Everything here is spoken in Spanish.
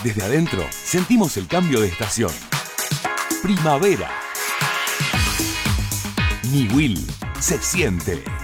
Desde adentro sentimos el cambio de estación. Primavera. Niwil se siente.